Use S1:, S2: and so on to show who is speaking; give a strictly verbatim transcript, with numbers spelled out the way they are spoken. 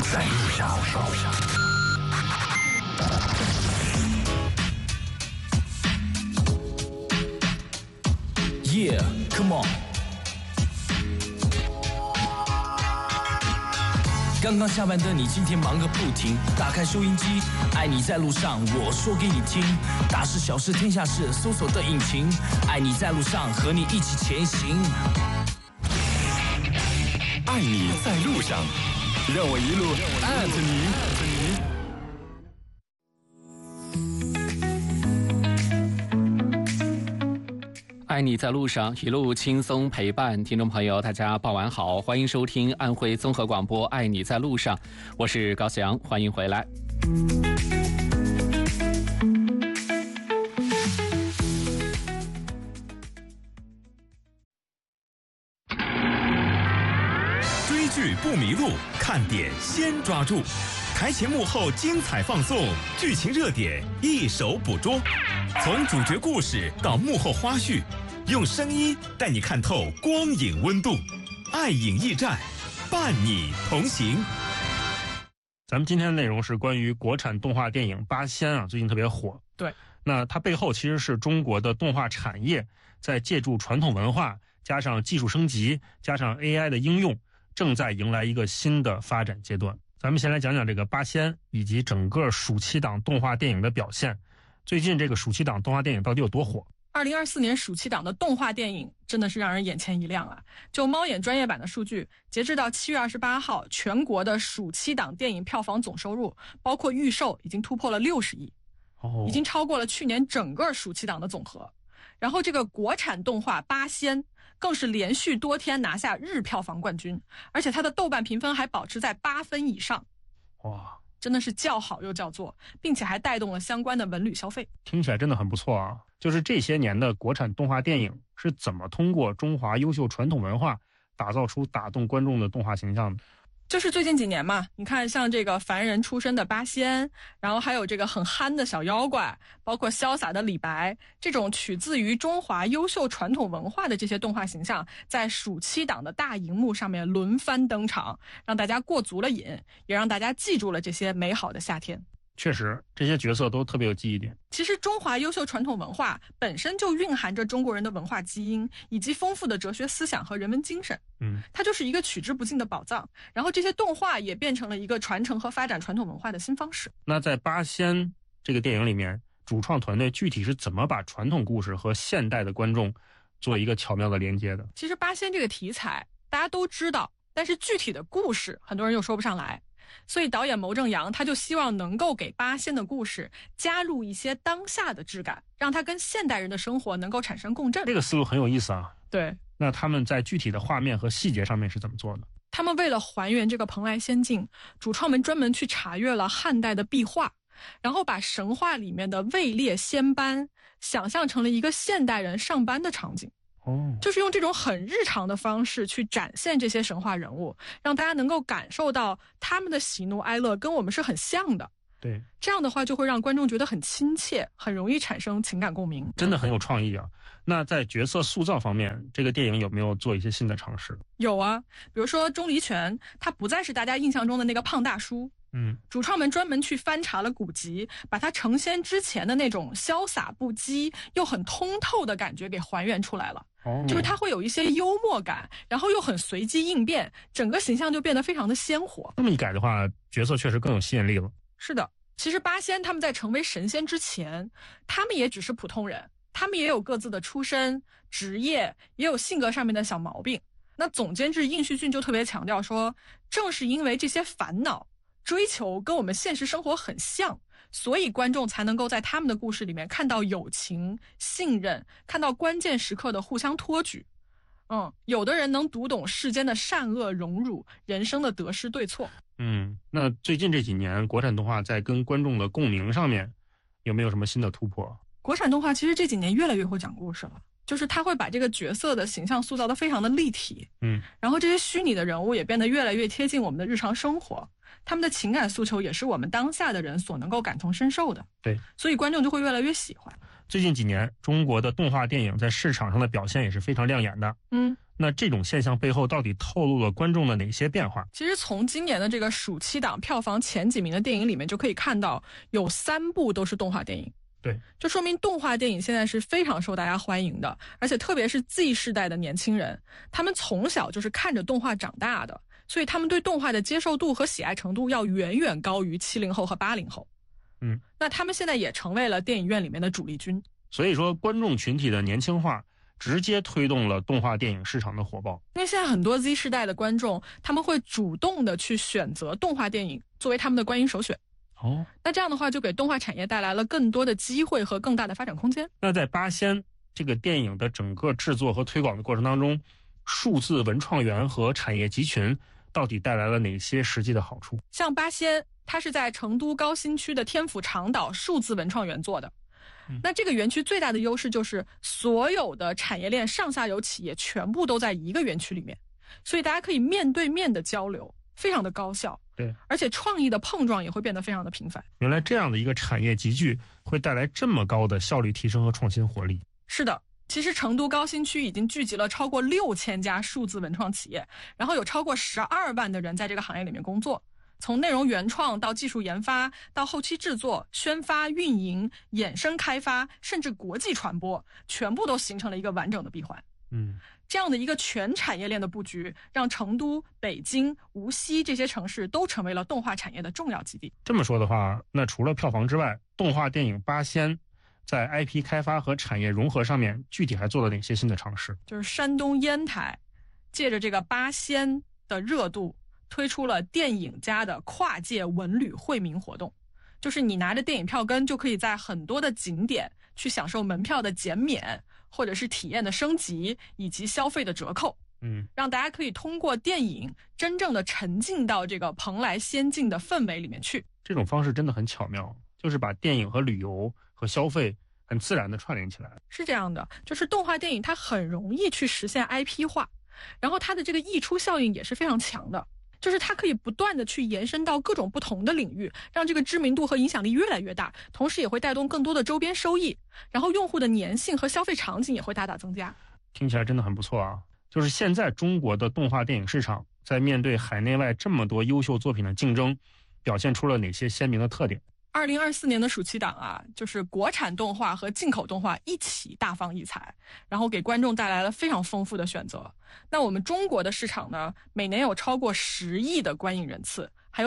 S1: 在路上。Yeah, come on。刚刚下班的你，今天忙个不停，打开收音机，爱你在路上，我说给你听，大事小事天下事，搜索的引擎，爱你在路上，和你一起前行。
S2: 爱你在路上，让我一路爱着你。
S3: 爱你在路上，一路轻松陪伴。听众朋友大家傍晚好，欢迎收听安徽综合广播爱你在路上，我是高翔，欢迎回来。
S2: 追剧不迷路，看点先抓住，台前幕后精彩放送，剧情热点一手捕捉，从主角故事到幕后花絮，用声音带你看透光影温度。爱影驿站，伴你同行。
S4: 咱们今天的内容是关于国产动画电影《八仙》啊，最近特别火。
S5: 对，
S4: 那它背后其实是中国的动画产业在借助传统文化，加上技术升级，加上 A I 的应用，正在迎来一个新的发展阶段。咱们先来讲讲这个《八仙》以及整个暑期档动画电影的表现。最近这个暑期档动画电影到底有多火？
S5: 二零二四年暑期档的动画电影真的是让人眼前一亮啊！就猫眼专业版的数据，截至到七月二十八号，全国的暑期档电影票房总收入，包括预售，已经突破了六十亿，
S4: 哦，
S5: 已经超过了去年整个暑期档的总和。然后这个国产动画《八仙》更是连续多天拿下日票房冠军，而且它的豆瓣评分还保持在八分以上。
S4: 哇，
S5: 真的是叫好又叫座，并且还带动了相关的文旅消费。
S4: 听起来真的很不错啊！就是这些年的国产动画电影是怎么通过中华优秀传统文化打造出打动观众的动画形象的？
S5: 就是最近几年嘛，你看像这个凡人出身的八仙，然后还有这个很憨的小妖怪，包括潇洒的李白，这种取自于中华优秀传统文化的这些动画形象，在暑期档的大荧幕上面轮番登场，让大家过足了瘾，也让大家记住了这些美好的夏天。
S4: 确实，这些角色都特别有记忆点。
S5: 其实中华优秀传统文化本身就蕴含着中国人的文化基因，以及丰富的哲学思想和人文精神。
S4: 嗯，
S5: 它就是一个取之不尽的宝藏。然后这些动画也变成了一个传承和发展传统文化的新方式。
S4: 那在《八仙》这个电影里面，主创团队具体是怎么把传统故事和现代的观众做一个巧妙的连接的？
S5: 其实八仙这个题材大家都知道，但是具体的故事很多人又说不上来。所以导演牟正洋他就希望能够给八仙的故事加入一些当下的质感，让它跟现代人的生活能够产生共振。
S4: 这个思路很有意思啊。
S5: 对，
S4: 那他们在具体的画面和细节上面是怎么做的？
S5: 他们为了还原这个蓬莱仙境，主创们专门去查阅了汉代的壁画，然后把神话里面的位列仙班想象成了一个现代人上班的场景。
S4: 哦，
S5: 就是用这种很日常的方式去展现这些神话人物，让大家能够感受到他们的喜怒哀乐跟我们是很像的。
S4: 对，
S5: 这样的话就会让观众觉得很亲切，很容易产生情感共鸣。
S4: 真的很有创意啊。那在角色塑造方面，这个电影有没有做一些新的尝试？
S5: 有啊，比如说钟离权，他不再是大家印象中的那个胖大叔。
S4: 嗯，
S5: 主创们专门去翻查了古籍，把他成仙之前的那种潇洒不羁又很通透的感觉给还原出来了。
S4: 哦，
S5: 就是他会有一些幽默感，然后又很随机应变，整个形象就变得非常的鲜活。
S4: 那么一改的话，角色确实更有吸引力了。
S5: 是的，其实八仙他们在成为神仙之前，他们也只是普通人，他们也有各自的出身、职业，也有性格上面的小毛病。那总监制应旭俊就特别强调说，正是因为这些烦恼、追求跟我们现实生活很像，所以观众才能够在他们的故事里面看到友情、信任，看到关键时刻的互相托举。嗯，有的人能读懂世间的善恶荣辱，人生的得失对错。
S4: 嗯，那最近这几年国产动画在跟观众的共鸣上面有没有什么新的突破？
S5: 国产动画其实这几年越来越会讲故事了，就是他会把这个角色的形象塑造得非常的立体。
S4: 嗯，
S5: 然后这些虚拟的人物也变得越来越贴近我们的日常生活，他们的情感诉求也是我们当下的人所能够感同身受的。
S4: 对，
S5: 所以观众就会越来越喜欢。
S4: 最近几年中国的动画电影在市场上的表现也是非常亮眼的。
S5: 嗯，
S4: 那这种现象背后到底透露了观众的哪些变化？
S5: 其实从今年的这个暑期档票房前几名的电影里面就可以看到，有三部都是动画电影。
S4: 对，
S5: 就说明动画电影现在是非常受大家欢迎的，而且特别是 Z 世代的年轻人，他们从小就是看着动画长大的，所以他们对动画的接受度和喜爱程度要远远高于七零后和八零后。
S4: 嗯，
S5: 那他们现在也成为了电影院里面的主力军。
S4: 所以说，观众群体的年轻化直接推动了动画电影市场的火爆。
S5: 因为现在很多 Z 世代的观众，他们会主动的去选择动画电影作为他们的观影首选。
S4: 哦，
S5: 那这样的话就给动画产业带来了更多的机会和更大的发展空间。
S4: 那在八仙这个电影的整个制作和推广的过程当中，数字文创园和产业集群到底带来了哪些实际的好处？
S5: 像八仙，它是在成都高新区的天府长岛数字文创园做的。那这个园区最大的优势就是所有的产业链上下游企业全部都在一个园区里面，所以大家可以面对面的交流，非常的高效。
S4: 对，
S5: 而且创意的碰撞也会变得非常的频繁。
S4: 原来这样的一个产业集聚会带来这么高的效率提升和创新活力。
S5: 是的，其实成都高新区已经聚集了超过六千家数字文创企业，然后有超过十二万的人在这个行业里面工作。从内容原创到技术研发，到后期制作、宣发、运营、衍生开发，甚至国际传播，全部都形成了一个完整的闭环。
S4: 嗯，
S5: 这样的一个全产业链的布局，让成都、北京、无锡这些城市都成为了动画产业的重要基地。
S4: 这么说的话，那除了票房之外，动画电影八仙在 I P 开发和产业融合上面具体还做了哪些新的尝试？
S5: 就是山东烟台借着这个八仙的热度，推出了电影家的跨界文旅惠民活动，就是你拿着电影票根就可以在很多的景点去享受门票的减免，或者是体验的升级，以及消费的折扣。
S4: 嗯，
S5: 让大家可以通过电影真正的沉浸到这个蓬莱仙境的氛围里面去。
S4: 这种方式真的很巧妙，就是把电影和旅游和消费很自然的串联起来。
S5: 是这样的，就是动画电影它很容易去实现 I P 化，然后它的这个溢出效应也是非常强的。就是它可以不断的去延伸到各种不同的领域，让这个知名度和影响力越来越大，同时也会带动更多的周边收益，然后用户的粘性和消费场景也会大大增加。
S4: 听起来真的很不错啊！就是现在中国的动画电影市场在面对海内外这么多优秀作品的竞争，表现出了哪些鲜明的特点？
S5: 二零二四年的暑期档啊，就是国产动画和进口动画一起大放异彩，然后给观众带来了非常丰富的选择。那我们中国的市场呢，每年有超过十亿的观影人次，